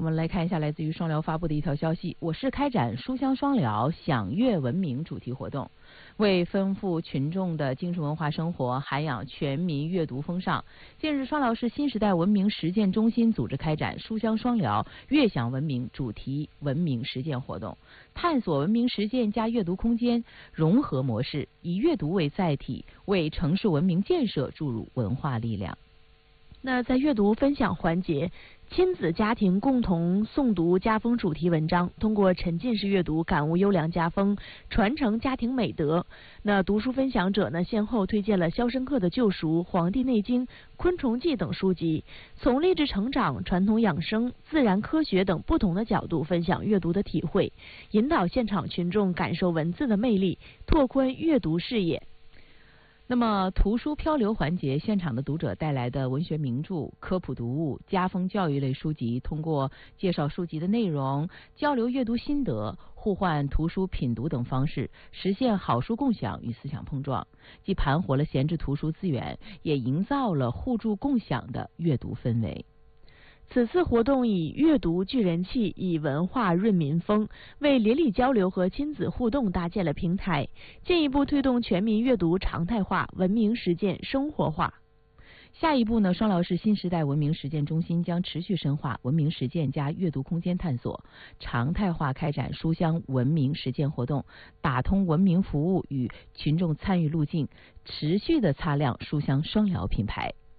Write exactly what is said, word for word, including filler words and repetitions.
我们来看一下来自于双疗发布的一条消息：我市开展书香双疗享阅文明主题活动，为丰富群众的精神文化生活，涵养全民阅读风尚。近日，双疗市新时代文明实践中心组织开展书香双疗悦享文明主题文明实践活动，探索文明实践加阅读空间融合模式，以阅读为载体，为城市文明建设注入文化力量。 那在阅读分享环节，亲子家庭共同诵读家风主题文章，通过沉浸式阅读感悟优良家风，传承家庭美德。那读书分享者呢，先后推荐了《肖申克的救赎》《黄帝内经》《昆虫记》等书籍，从励志成长、传统养生、自然科学等不同的角度分享阅读的体会，引导现场群众感受文字的魅力，拓宽阅读视野。 那么图书漂流环节，现场的读者带来的文学名著、科普读物、家风教育类书籍，通过介绍书籍的内容、交流阅读心得、互换图书品读等方式，实现好书共享与思想碰撞，既盘活了闲置图书资源，也营造了互助共享的阅读氛围。 此次活动以阅读聚人气，以文化润民风，为邻里交流和亲子互动搭建了平台，进一步推动全民阅读常态化、文明实践生活化。 下一步呢，双疗市新时代文明实践中心将持续深化文明实践加阅读空间探索，常态化开展书香文明实践活动，打通文明服务与群众参与路径，持续的擦亮书香双疗品牌。